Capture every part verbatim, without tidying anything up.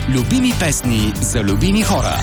Любими песни за любими хора.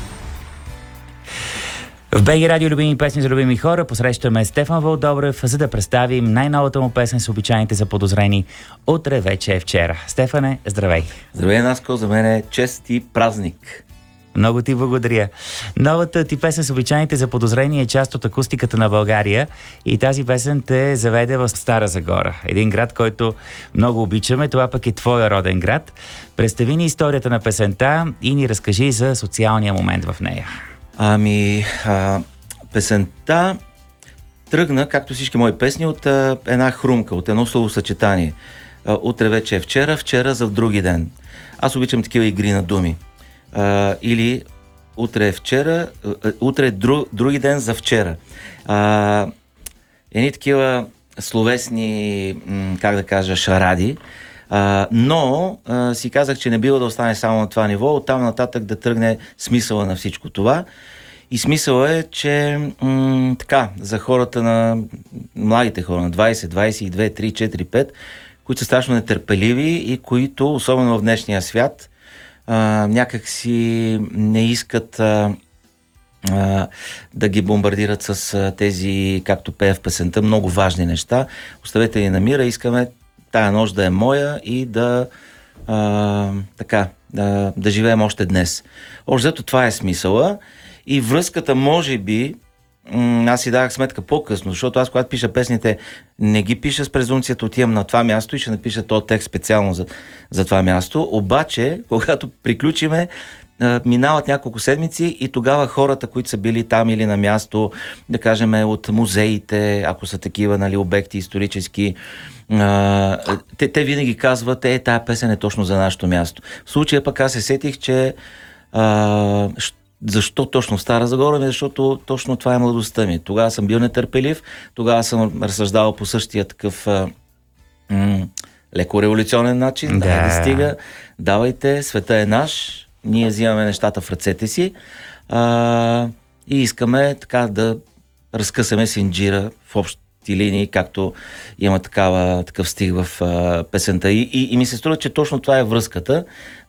В БГ Радио любими песни за любими хора посрещаме Стефан Вълдобрев, за да представим най-новата му песен с обичайните заподозрени "Утре вече е вчера". Стефане, здравей! Здравей, Наско, за мен е чест и празник. Много ти благодаря. Новата ти песен с обичайните заподозрени е част от акустиката на България и тази песен те заведе в Стара Загора. Един град, който много обичаме, това пък е твоя роден град. Представи ни историята на песента и ни разкажи за социалния момент в нея. Ами, а, песента тръгна, както всички мои песни, от а, една хрумка, от едно словосъчетание. А, утре вече е вчера, вчера за в други ден. Аз обичам такива игри на думи. А, или утре е вчера, а, утре е дру, други ден за вчера. А, едни такива словесни, м, как да кажа, шаради. А, но а, си казах, че не бива да остане само на това ниво, оттам нататък да тръгне смисъла на всичко това. И смисъла е, че м- така, за хората на младите хора, на двайсет, двайсет и две, три, четири, пет, които са страшно нетърпеливи и които, особено в днешния свят, а, някак си не искат а, а, да ги бомбардират с а, тези, както пее в песента, много важни неща. Оставете ни на мира, искаме тая нощ да е моя и да а, така, да, да живеем още днес. Още зато това е смисъла и връзката може би, м- аз си давах сметка по-късно, защото аз когато пиша песните не ги пиша с презумцията, отивам на това място и ще напиша този текст специално за, за това място, обаче когато приключиме, минават няколко седмици и тогава хората, които са били там или на място, да кажем от музеите, ако са такива, нали, обекти исторически, а, те, те винаги казват, е, тая песен е точно за нашето място. В случая пък аз се сетих, че а, защо точно в Стара Загора? Защото точно това е младостта ми. Тогава съм бил нетърпелив, тогава съм разсъждавал по същия такъв а, м- леко революционен начин. Да. Да стига, давайте, света е наш, ние взимаме нещата в ръцете си а, и искаме така да разкъсаме синджира в общи линии, както има такава, такъв стих в а, песента. И, и, и ми се струва, че точно това е връзката,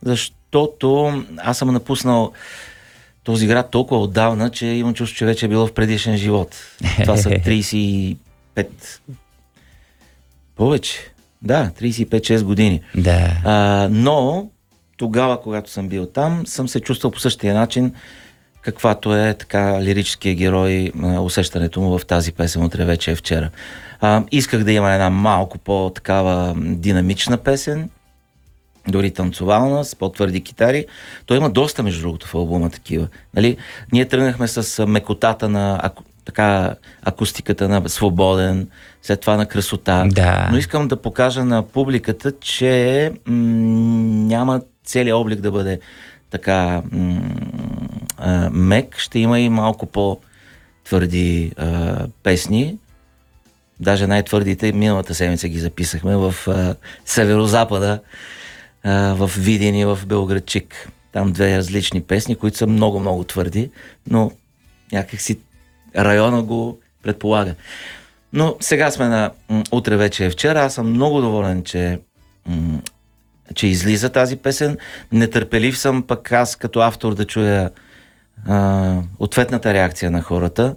защото аз съм напуснал този град толкова отдавна, че имам чувство, че вече е било в предишен живот. Това са трийсет и пет... Повече. Да, трийсет и пет-шест години. Да. А, но тогава, когато съм бил там, съм се чувствал по същия начин, каквато е така лирическия герой, усещането му в тази песен "Утре вече е вчера". А, исках да има една малко по-такава динамична песен, дори танцовална, с по-твърди китари. Той има доста, между другото, в албума такива. Нали? Ние тръгнахме с мекотата на аку, така, акустиката на "Свободен", след това на "Красота". Да. Но искам да покажа на публиката, че м- няма целият облик да бъде така м- а, мек. Ще има и малко по-твърди а, песни. Даже най-твърдите миналата седмица ги записахме в а, Северозапада, а, в Видин и в Белоградчик. Там две различни песни, които са много-много твърди, но някакси района го предполага. Но сега сме на м- "Утре вече е вчера". Аз съм много доволен, че, м- че излиза тази песен. Нетърпелив съм пък аз като автор да чуя а, ответната реакция на хората.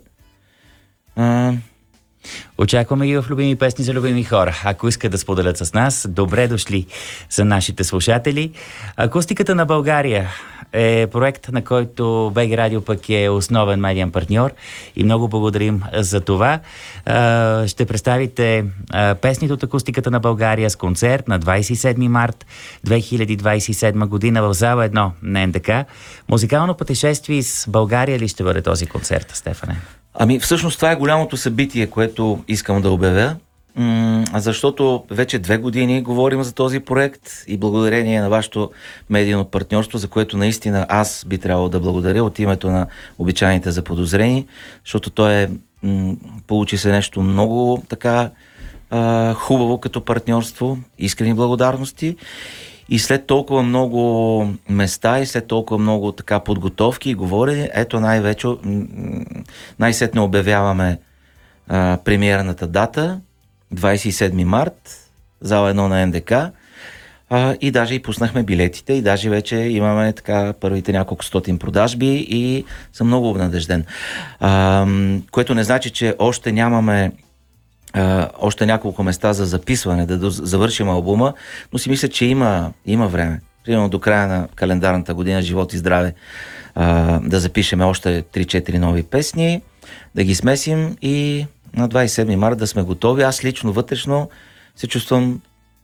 А, Очакваме ги в любими песни за любими хора. Ако искат да споделят с нас, добре дошли за нашите слушатели. Акустиката на България е проект, на който БГ Радио пък е основен медиен партньор и много благодарим за това. Ще представите песните от акустиката на България с концерт на двайсет и седми март две хиляди двайсет и седма година в зала едно на ен де ка. Музикално пътешествие с България ли ще бъде този концерт, Стефане? Ами всъщност това е голямото събитие, което искам да обявя, м- защото вече две години говорим за този проект и благодарение на вашето медийно партньорство, за което наистина аз би трябвало да благодаря от името на обичайните заподозрени, защото то е, м- получи се нещо много така а, хубаво като партньорство, искрени благодарности. И след толкова много места и след толкова много така подготовки и говорени, ето най-вече най-сетне обявяваме а, премиерната дата, двайсет и седми март, зала едно на ен де ка. А, и даже и пуснахме билетите и даже вече имаме така първите няколко стотин продажби и съм много обнадежден. А, което не значи, че още нямаме а, още няколко места за записване, да завършим албума, но си мисля, че има, има време. Примерно до края на календарната година, живот и здраве, а, да запишем още три-четири нови песни, да ги смесим и на двадесет и седми март да сме готови. Аз лично вътрешно се чувствам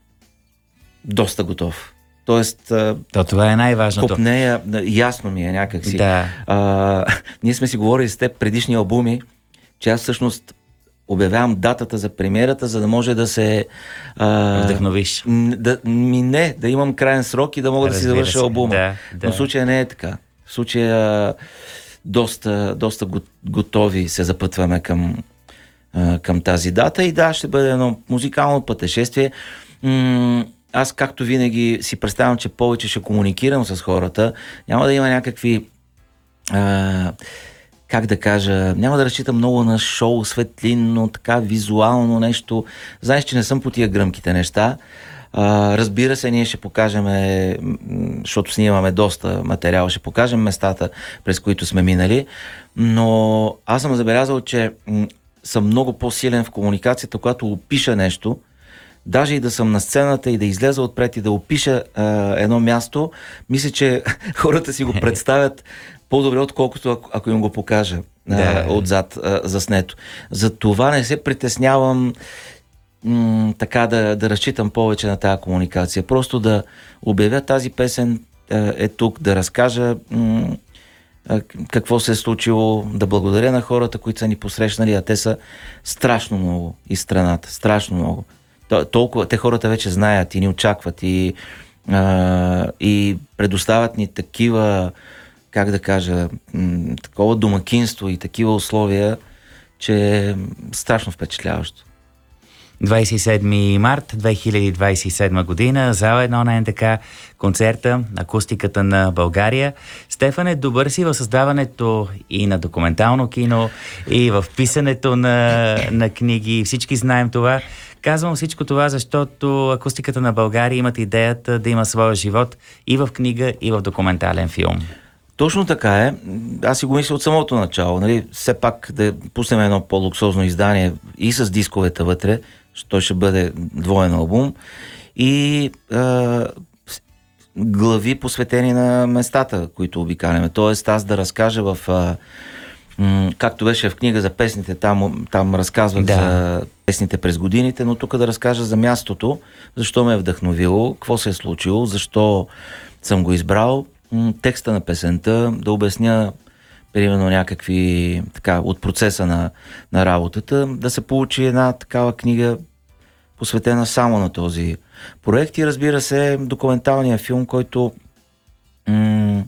доста готов. Тоест... То това е най-важното. Копнея, ясно ми е някакси. Да. А, ние сме си говорили с теб предишни албуми, че аз всъщност обявявам датата за премиерата, за да може да се... А, вдъхновиш. Да, ми не, да имам крайен срок и да мога Разбира да си завърша албума. Да, да. Но в случая не е така. В случая доста, доста готови се запътваме към, към тази дата и да, ще бъде едно музикално пътешествие. М- аз както винаги си представям, че повече ще комуникирам с хората. Няма да има някакви... А, как да кажа, няма да разчитам много на шоу, светлинно, така визуално нещо. Знаеш, че не съм по тия гръмките неща. А, разбира се, ние ще покажем, защото снимаме доста материал, ще покажем местата, през които сме минали, но аз съм забелязал, че м- съм много по-силен в комуникацията, когато опиша нещо, даже и да съм на сцената и да излеза отпред и да опиша а, едно място, мисля, че хората си го представят по-добре, отколкото ако, ако им го покажа да. а, отзад а, заснето. За това не се притеснявам м- така да, да разчитам повече на тази комуникация. Просто да обявя тази песен а, е тук, да разкажа м- а, какво се е случило, да благодаря на хората, които са ни посрещнали, а те са страшно много из страната, страшно много. Толкова, те хората вече знаят и ни очакват и, а, и предоставят ни такива, как да кажа, м- такова домакинство и такива условия, че е страшно впечатляващо. двадесет и седми март две хиляди двадесет и седма година, зала едно на НДК, концерта, акустиката на България. Стефане, добър си в създаването и на документално кино, и в писането на, на книги. Всички знаем това. Казвам всичко това, защото акустиката на България имат идеята да има своя живот и в книга, и в документален филм. Точно така е. Аз си го мисля от самото начало. Нали? Все пак да пуснем едно по-луксозно издание и с дисковете вътре, той ще бъде двоен албум, и а, глави посветени на местата, които обикаляме. Тоест аз да разкажа в... А, м- както беше в книга за песните, там, там разказват да. за песните през годините, но тук да разкажа за мястото, защо ме е вдъхновило, какво се е случило, защо съм го избрал, м- текста на песента, да обясня примерно някакви така от процеса на, на работата, да се получи една такава книга посветена само на този проект и разбира се документалния филм, който м-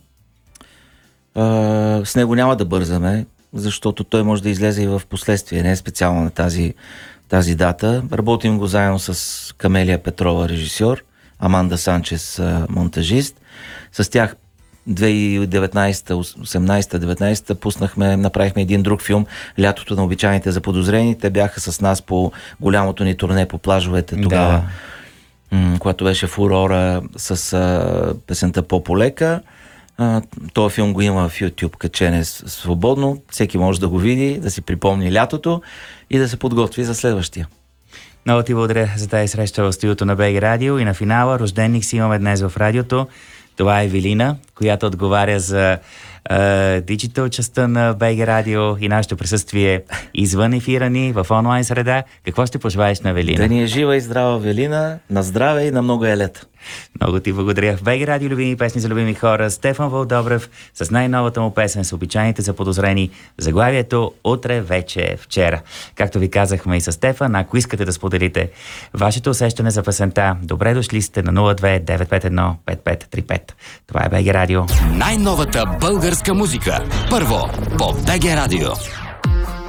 а, с него няма да бързаме, защото той може да излезе и в последствие, не е специално на тази, тази дата. Работим го заедно с Камелия Петрова, режисьор, Аманда Санчес, монтажист. С тях две хиляди и деветнадесета, осемнадесета, деветнадесета пуснахме, направихме един друг филм, Лятото на обичайните заподозрени. Те бяха с нас по голямото ни турне по плажовете тогава, да. м- когато беше фурора с а, песента По-полека. А, този филм го има в YouTube качене свободно. Всеки може да го види, да си припомни лятото и да се подготви за следващия. Много ти благодаря за тази среща в студиото на БГ Радио и на финала рожденник си имаме днес в радиото. Това е Евелина, която отговаря за е, диджитал частта на БГ Радио и нашето присъствие извън ефира ни, в онлайн среда. Какво ще пожелаеш на Евелина? Да ни е жива и здрава Евелина, на здраве и на много елета. Много ти благодаря. В БГ Радио любими песни за любими хора. Стефан Вълдобрев с най-новата му песен с обичайните заподозрени. Заглавието Утре вече е вчера. Както ви казахме и с Стефан, ако искате да споделите вашето усещане за песента, добре дошли сте на нула две девет пет едно пет пет три пет. Това е БГ Радио. Най-новата българска музика. Първо по БГ Радио.